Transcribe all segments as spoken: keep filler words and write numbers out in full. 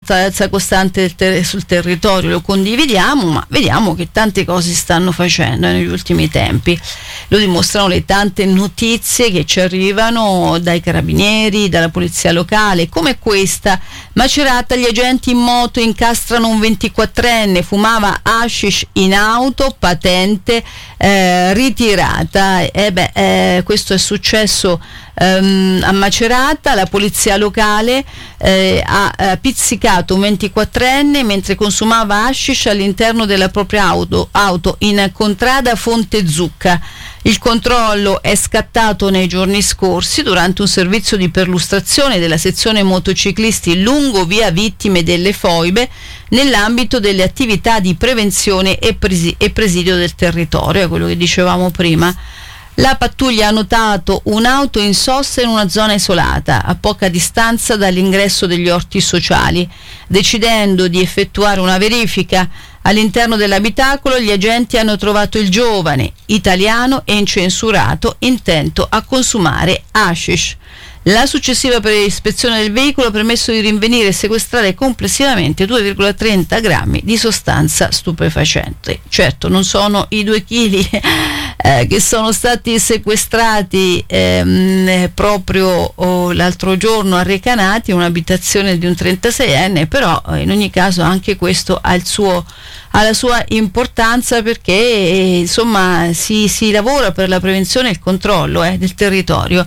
sorveglianza costante del ter- sul territorio, lo condividiamo, ma vediamo che tante cose si stanno facendo negli ultimi tempi. Lo dimostrano le tante notizie che ci arrivano dai carabinieri, dalla polizia locale, come questa. Macerata, gli agenti in moto incastrano un ventiquattrenne, fumava hashish in auto, patente eh, ritirata. E beh, eh, questo è successo ehm, a Macerata. La polizia locale eh, ha eh, pizzicato un ventiquattrenne mentre consumava hashish all'interno della propria auto, auto in contrada Fonte Zucca. Il controllo è scattato nei giorni scorsi durante un servizio di perlustrazione della sezione motociclisti lungo via Vittime delle Foibe, nell'ambito delle attività di prevenzione e, presi- e presidio del territorio, è quello che dicevamo prima. La pattuglia ha notato un'auto in sosta in una zona isolata, a poca distanza dall'ingresso degli orti sociali. Decidendo di effettuare una verifica all'interno dell'abitacolo, gli agenti hanno trovato il giovane, italiano e incensurato, intento a consumare hashish. La successiva ispezione del veicolo ha permesso di rinvenire e sequestrare complessivamente due virgola trenta grammi di sostanza stupefacente. Certo, non sono i due chili eh, che sono stati sequestrati ehm, proprio oh, l'altro giorno a Recanati, un'abitazione di un trentaseienne, però in ogni caso anche questo ha il suo ha la sua importanza, perché eh, insomma si, si lavora per la prevenzione e il controllo eh, del territorio.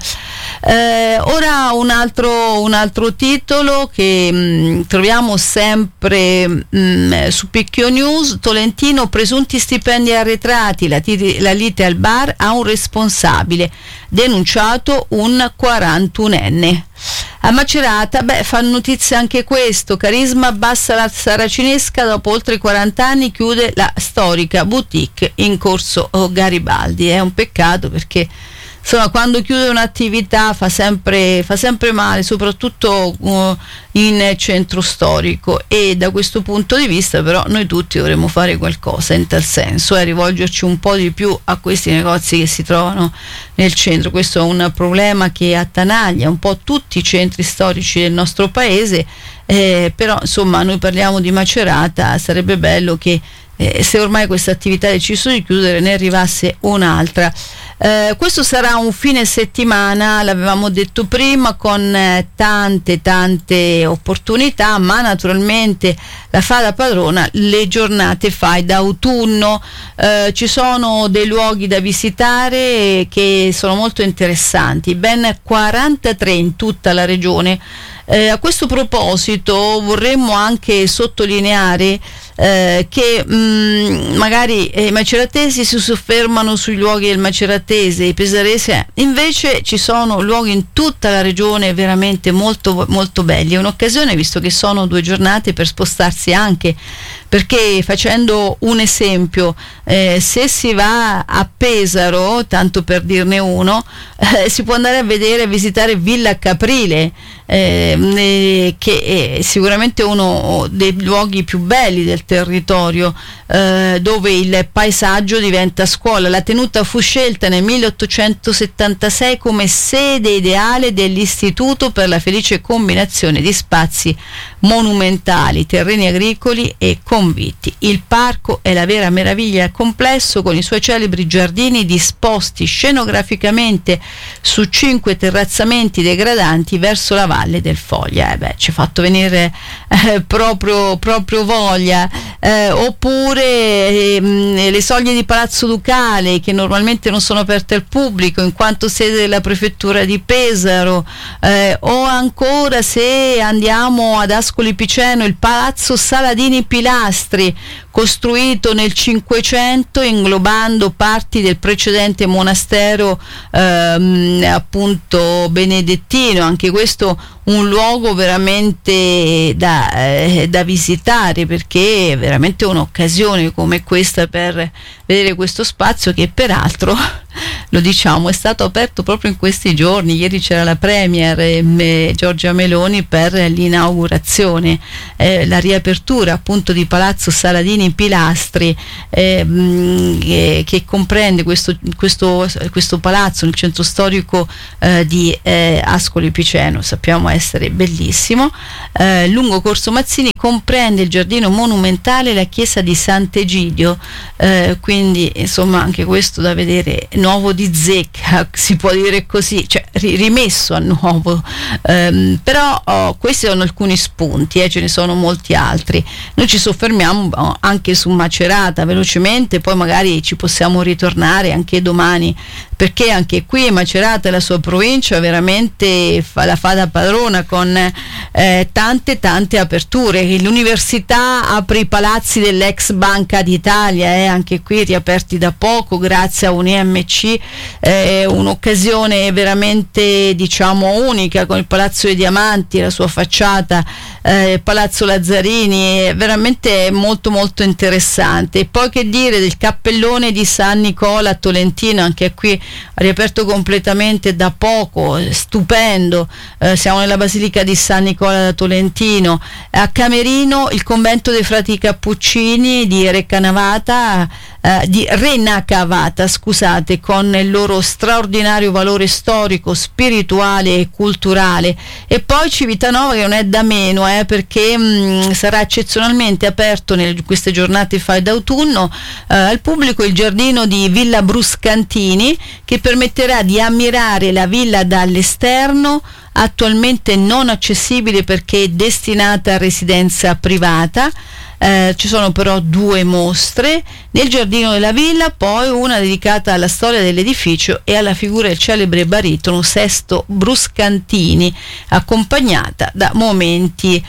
Eh, ora un altro, un altro titolo che mh, troviamo sempre mh, su Picchio News: Tolentino, presunti stipendi arretrati, la, tiri, la lite al bar ha un responsabile, denunciato un quarantunenne. A Macerata, beh, fa notizia anche questo: Carisma abbassa la saracinesca, dopo oltre quaranta anni chiude la storica boutique in corso Garibaldi. È un peccato, perché insomma quando chiude un'attività fa sempre, fa sempre male, soprattutto uh, in centro storico, e da questo punto di vista però noi tutti dovremmo fare qualcosa in tal senso, eh, rivolgerci un po' di più a questi negozi che si trovano nel centro. Questo è un problema che attanaglia un po' tutti i centri storici del nostro paese, eh, però insomma noi parliamo di Macerata, sarebbe bello che eh, se ormai questa attività ha deciso di chiudere ne arrivasse un'altra. Eh, questo sarà un fine settimana, l'avevamo detto prima, con eh, tante tante opportunità, ma naturalmente la fa da padrona le giornate fai d'autunno. Eh, ci sono dei luoghi da visitare che sono molto interessanti, ben quarantatré in tutta la regione. Eh, a questo proposito vorremmo anche sottolineare eh, che mh, magari i maceratesi si soffermano sui luoghi del Maceratese, i pesaresi, invece ci sono luoghi in tutta la regione veramente molto molto belli. È un'occasione, visto che sono due giornate, per spostarsi anche, perché facendo un esempio, eh, se si va a Pesaro, tanto per dirne uno, eh, si può andare a vedere, a visitare Villa Caprile, eh, che è sicuramente uno dei luoghi più belli del territorio, eh, dove il paesaggio diventa scuola. La tenuta fu scelta nel milleottocentosettantasei come sede ideale dell'Istituto per la felice combinazione di spazi monumentali, terreni agricoli e convitti. Il parco è la vera meraviglia del complesso, con i suoi celebri giardini disposti scenograficamente su cinque terrazzamenti degradanti verso la valle del Foglia. Eh beh, ci ha fatto venire eh, proprio, proprio voglia. Eh, oppure eh, le soglie di Palazzo Ducale, che normalmente non sono aperte al pubblico in quanto sede della prefettura di Pesaro, eh, o ancora, se andiamo ad Ascoli Piceno, il Palazzo Saladini Pilastri, costruito nel Cinquecento inglobando parti del precedente monastero ehm, appunto benedettino. Anche questo un luogo veramente da, eh, da visitare, perché è veramente un'occasione come questa per vedere questo spazio che peraltro, lo diciamo, è stato aperto proprio in questi giorni. Ieri c'era la premier eh, Giorgia Meloni per l'inaugurazione, eh, la riapertura appunto di Palazzo Saladini Pilastri, eh, mh, che, che comprende questo, questo, questo palazzo nel centro storico eh, di eh, Ascoli Piceno, sappiamo essere bellissimo. Eh, lungo Corso Mazzini comprende il giardino monumentale e la chiesa di Sant'Egidio, eh, quindi insomma anche questo da vedere, nuovo di zecca, si può dire così, cioè rimesso a nuovo, ehm, però oh, questi sono alcuni spunti, eh, ce ne sono molti altri. Noi ci soffermiamo oh, anche su Macerata velocemente, poi magari ci possiamo ritornare anche domani, perché anche qui Macerata e la sua provincia veramente fa, la fa da padrona con eh, tante tante aperture. L'università apre i palazzi dell'ex Banca d'Italia, eh, anche qui riaperti da poco grazie a un I M C, eh, un'occasione veramente diciamo unica con il Palazzo dei Diamanti, la sua facciata, eh, Palazzo Lazzarini, è veramente molto molto interessante. E poi che dire del Cappellone di San Nicola a Tolentino, anche qui riaperto completamente da poco, stupendo. Eh, siamo nella Basilica di San Nicola da Tolentino. A Camerino il convento dei frati Cappuccini di Recanavata, eh, di Renacavata, scusate, con il loro straordinario valore storico, spirituale e culturale. E poi Civitanova, che non è da meno, eh, perché mh, sarà eccezionalmente aperto in queste giornate fai d'autunno eh, al pubblico il giardino di Villa Bruscantini, che permetterà di ammirare la villa dall'esterno, attualmente non accessibile perché è destinata a residenza privata. Eh, ci sono però due mostre nel giardino della villa, poi una dedicata alla storia dell'edificio e alla figura del celebre baritono Sesto Bruscantini, accompagnata da momenti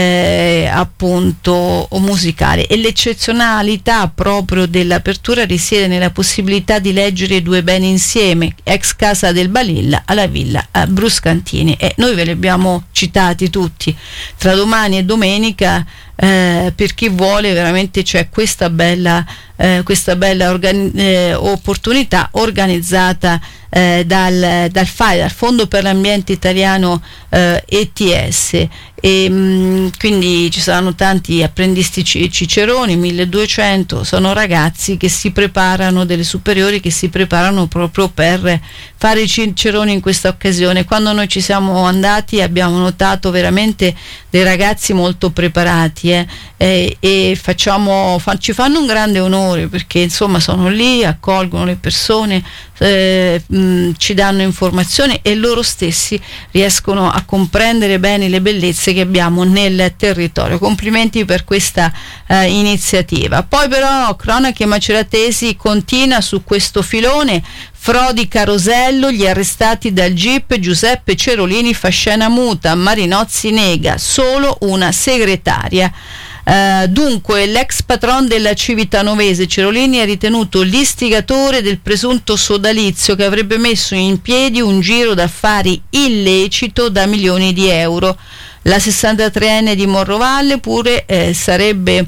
eh, appunto musicali. E l'eccezionalità proprio dell'apertura risiede nella possibilità di leggere i due beni insieme, ex casa del Balilla alla villa a Bruscantini, e noi ve li abbiamo citati tutti. Tra domani e domenica, Eh, per chi vuole, veramente c'è questa bella, eh, questa bella organi- eh, opportunità organizzata eh, dal, dal F A I, dal Fondo per l'Ambiente Italiano eh, E T S. E, mh, quindi ci saranno tanti apprendisti ciceroni, milleduecento, sono ragazzi che si preparano, delle superiori che si preparano proprio per fare i ciceroni in questa occasione. Quando noi ci siamo andati abbiamo notato veramente dei ragazzi molto preparati, eh, e, e facciamo, fa, ci fanno un grande onore, perché insomma sono lì, accolgono le persone, eh, mh, ci danno informazioni e loro stessi riescono a comprendere bene le bellezze che abbiamo nel territorio. Complimenti per questa eh, iniziativa. Poi però Cronache Maceratesi continua su questo filone. Frodi Carosello, gli arrestati dal G I P, Giuseppe Cerolini fa scena muta, Marinozzi nega, solo una segretaria. Uh, dunque l'ex patron della Civitanovese Cerolini è ritenuto l'istigatore del presunto sodalizio che avrebbe messo in piedi un giro d'affari illecito da milioni di euro. La sessantatreenne di Morrovalle pure eh, sarebbe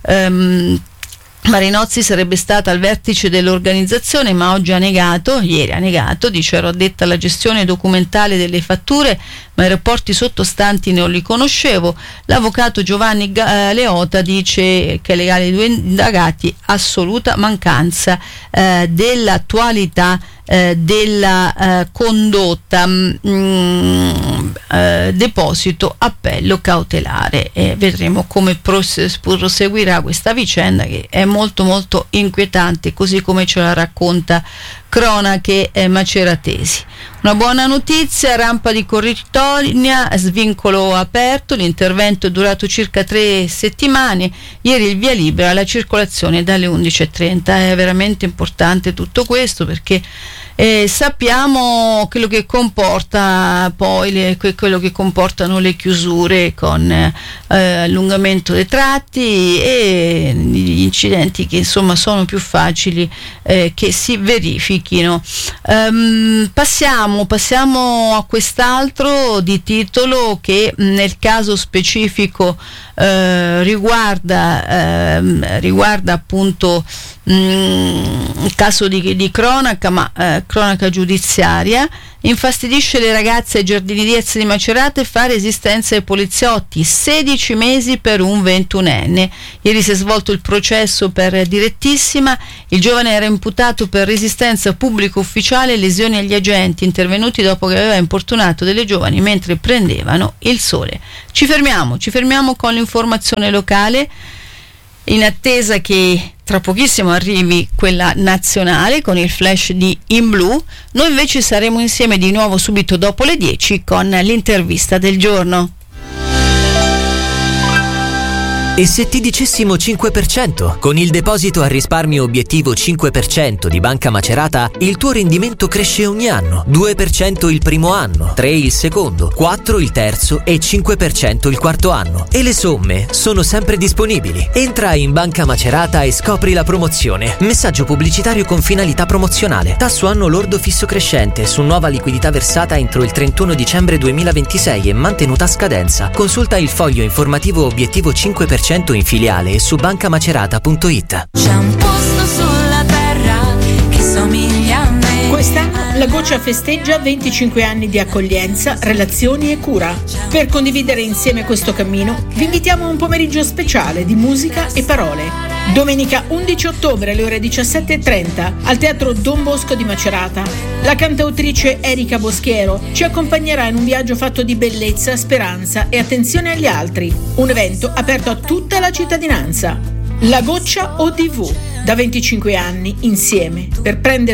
um, Marinozzi sarebbe stata al vertice dell'organizzazione, ma oggi ha negato, ieri ha negato, dice: ero addetta alla gestione documentale delle fatture, ma i rapporti sottostanti non li conoscevo. L'avvocato Giovanni Leota dice che legale ai due indagati, assoluta mancanza eh, dell'attualità eh, della eh, condotta, mh, eh, deposito appello cautelare, e vedremo come prose- proseguirà questa vicenda, che è molto molto inquietante, così come ce la racconta Cronache eh, Maceratesi. Una buona notizia: rampa di Corritogna, svincolo aperto, l'intervento è durato circa tre settimane, ieri il via libera alla circolazione dalle undici e trenta. È veramente importante tutto questo, perché Eh, sappiamo quello che comporta poi le, quello che comportano le chiusure con eh, allungamento dei tratti e gli incidenti che insomma sono più facili eh, che si verifichino. Um, passiamo, passiamo a quest'altro di titolo che nel caso specifico eh, riguarda, eh, riguarda appunto un caso di, di cronaca, ma eh, cronaca giudiziaria. Infastidisce le ragazze ai giardini Diez di Macerata e fa resistenza ai poliziotti, sedici mesi per un ventunenne. Ieri si è svolto il processo per direttissima. Il giovane era imputato per resistenza pubblico ufficiale e lesioni agli agenti intervenuti dopo che aveva importunato delle giovani mentre prendevano il sole. Ci fermiamo, ci fermiamo con l'informazione locale in attesa che tra pochissimo arrivi quella nazionale con il flash di In Blu. Noi invece saremo insieme di nuovo subito dopo le dieci con l'intervista del giorno. E se ti dicessimo cinque per cento? Con il deposito a risparmio obiettivo cinque per cento di Banca Macerata, il tuo rendimento cresce ogni anno. due per cento il primo anno, tre il secondo, quattro il terzo e cinque per cento il quarto anno. E le somme sono sempre disponibili. Entra in Banca Macerata e scopri la promozione. Messaggio pubblicitario con finalità promozionale. Tasso anno lordo fisso crescente su nuova liquidità versata entro il trentuno dicembre duemilaventisei e mantenuta a scadenza. Consulta il foglio informativo obiettivo cinque per cento in filiale e su bancamacerata punto it. C'è un posto sulla terra che somiglia a me. Quest'anno la Goccia festeggia venticinque anni di accoglienza, relazioni e cura. Per condividere insieme questo cammino, vi invitiamo a un pomeriggio speciale di musica e parole. Domenica undici ottobre alle ore diciassette e trenta al Teatro Don Bosco di Macerata. La cantautrice Erika Boschiero ci accompagnerà in un viaggio fatto di bellezza, speranza e attenzione agli altri. Un evento aperto a tutta la cittadinanza. La Goccia O D V, da venticinque anni insieme per prendere